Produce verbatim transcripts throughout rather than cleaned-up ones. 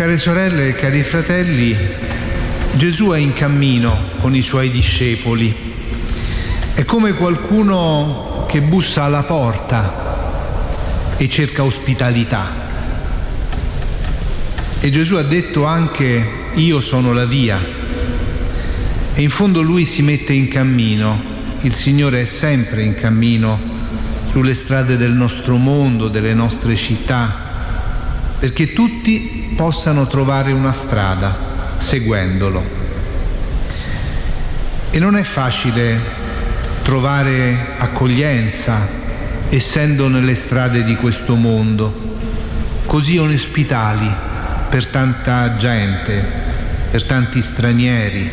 Care sorelle e cari fratelli, Gesù è in cammino con i suoi discepoli. È come qualcuno che bussa alla porta e cerca ospitalità. E Gesù ha detto anche: io sono la via. E in fondo lui si mette in cammino. Il Signore è sempre in cammino sulle strade del nostro mondo, delle nostre città, perché tutti possano trovare una strada seguendolo. E non è facile trovare accoglienza essendo nelle strade di questo mondo, così ospitali per tanta gente, per tanti stranieri.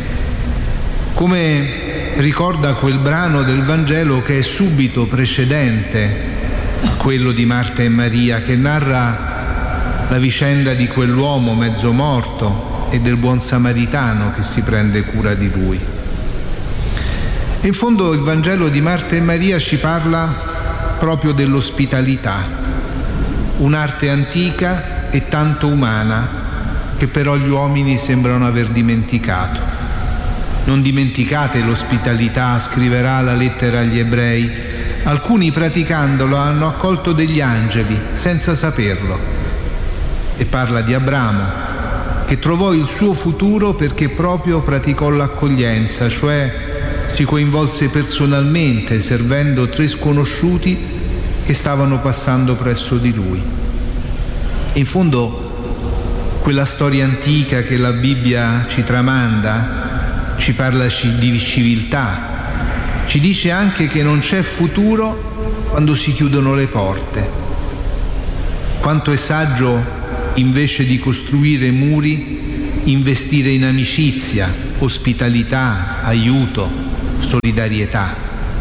Come ricorda quel brano del Vangelo che è subito precedente a quello di Marta e Maria, che narra la vicenda di quell'uomo mezzo morto e del buon samaritano che si prende cura di lui. E in fondo il Vangelo di Marta e Maria ci parla proprio dell'ospitalità, un'arte antica e tanto umana che però gli uomini sembrano aver dimenticato. Non dimenticate l'ospitalità, scriverà la lettera agli ebrei. Alcuni praticandolo hanno accolto degli angeli senza saperlo. E parla di Abramo, che trovò il suo futuro perché proprio praticò l'accoglienza, cioè si coinvolse personalmente servendo tre sconosciuti che stavano passando presso di lui. E in fondo quella storia antica che la Bibbia ci tramanda ci parla di civiltà, ci dice anche che non c'è futuro quando si chiudono le porte. Quanto è saggio, invece di costruire muri, investire in amicizia, ospitalità, aiuto, solidarietà.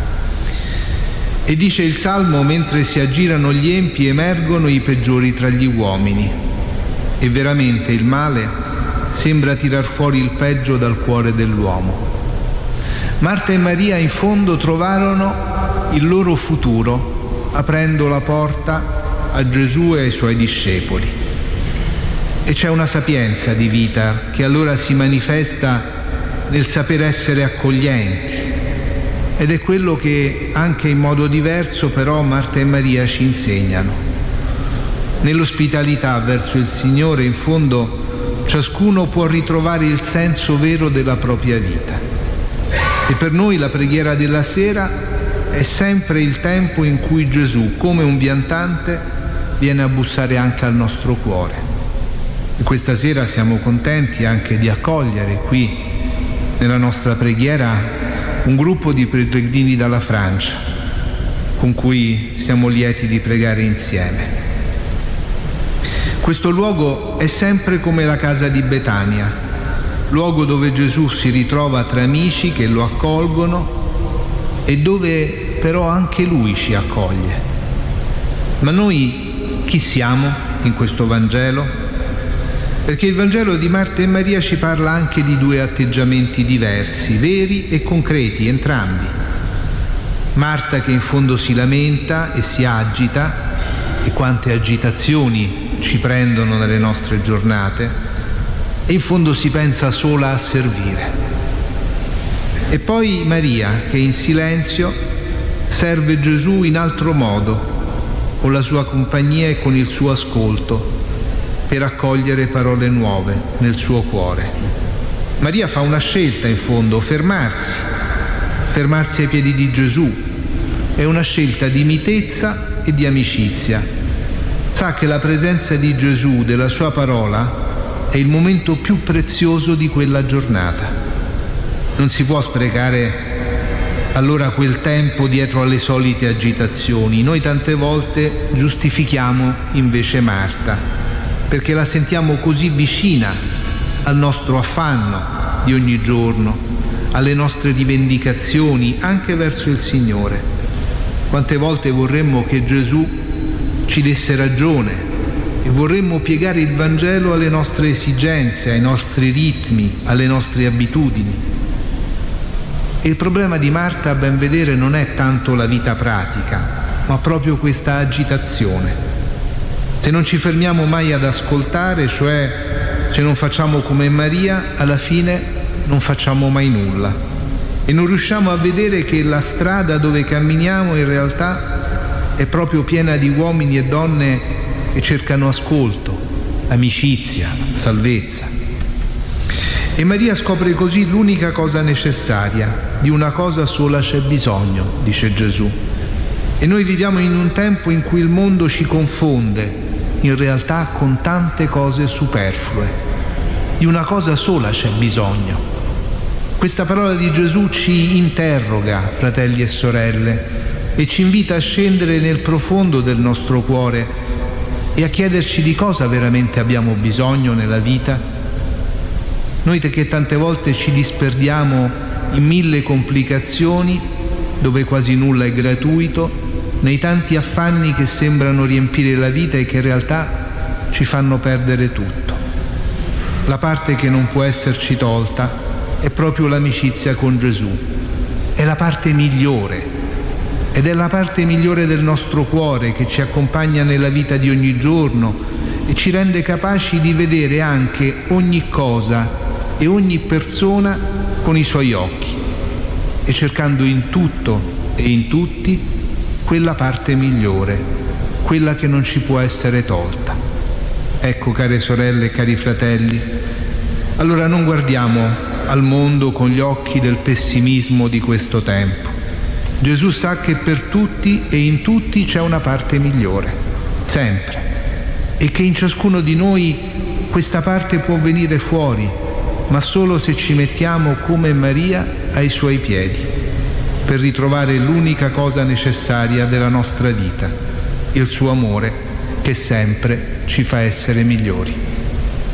E dice il Salmo: mentre si aggirano gli empi emergono i peggiori tra gli uomini. E veramente il male sembra tirar fuori il peggio dal cuore dell'uomo. Marta e Maria in fondo trovarono il loro futuro aprendo la porta a Gesù e ai suoi discepoli. E c'è una sapienza di vita che allora si manifesta nel saper essere accoglienti, ed è quello che anche in modo diverso però Marta e Maria ci insegnano. Nell'ospitalità verso il Signore in fondo ciascuno può ritrovare il senso vero della propria vita. E per noi la preghiera della sera è sempre il tempo in cui Gesù, come un viandante, viene a bussare anche al nostro cuore. E questa sera siamo contenti anche di accogliere qui nella nostra preghiera un gruppo di pellegrini dalla Francia con cui siamo lieti di pregare insieme. Questo luogo è sempre come la casa di Betania, luogo dove Gesù si ritrova tra amici che lo accolgono e dove però anche Lui ci accoglie. Ma noi chi siamo in questo Vangelo? Perché il Vangelo di Marta e Maria ci parla anche di due atteggiamenti diversi, veri e concreti, entrambi. Marta che in fondo si lamenta e si agita, e quante agitazioni ci prendono nelle nostre giornate, e in fondo si pensa sola a servire. E poi Maria che in silenzio serve Gesù in altro modo, con la sua compagnia e con il suo ascolto, per accogliere parole nuove nel suo cuore. Maria fa una scelta in fondo, fermarsi, fermarsi ai piedi di Gesù. È una scelta di mitezza e di amicizia. Sa che la presenza di Gesù, della sua parola, è il momento più prezioso di quella giornata. Non si può sprecare allora quel tempo dietro alle solite agitazioni. Noi tante volte giustifichiamo invece Marta, perché la sentiamo così vicina al nostro affanno di ogni giorno, alle nostre rivendicazioni anche verso il Signore. Quante volte vorremmo che Gesù ci desse ragione e vorremmo piegare il Vangelo alle nostre esigenze, ai nostri ritmi, alle nostre abitudini. E il problema di Marta, a ben vedere, non è tanto la vita pratica, ma proprio questa agitazione. Se non ci fermiamo mai ad ascoltare, cioè se non facciamo come Maria, alla fine non facciamo mai nulla e non riusciamo a vedere che la strada dove camminiamo in realtà è proprio piena di uomini e donne che cercano ascolto, amicizia, salvezza. E Maria scopre così l'unica cosa necessaria, di una cosa sola c'è bisogno, dice Gesù. E noi viviamo in un tempo in cui il mondo ci confonde in realtà con tante cose superflue. Di una cosa sola c'è bisogno. Questa parola di Gesù ci interroga, fratelli e sorelle, e ci invita a scendere nel profondo del nostro cuore e a chiederci di cosa veramente abbiamo bisogno nella vita. Noi che tante volte ci disperdiamo in mille complicazioni, dove quasi nulla è gratuito, nei tanti affanni che sembrano riempire la vita e che in realtà ci fanno perdere tutto. La parte che non può esserci tolta è proprio l'amicizia con Gesù. È la parte migliore ed è la parte migliore del nostro cuore che ci accompagna nella vita di ogni giorno e ci rende capaci di vedere anche ogni cosa e ogni persona con i suoi occhi e cercando in tutto e in tutti quella parte migliore, quella che non ci può essere tolta. Ecco, care sorelle e cari fratelli, allora non guardiamo al mondo con gli occhi del pessimismo di questo tempo. Gesù sa che per tutti e in tutti c'è una parte migliore, sempre, e che in ciascuno di noi questa parte può venire fuori, ma solo se ci mettiamo come Maria ai suoi piedi, per ritrovare l'unica cosa necessaria della nostra vita, il suo amore che sempre ci fa essere migliori.